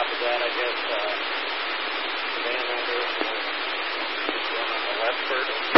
top of that, I guess, the van under is one on the left bird.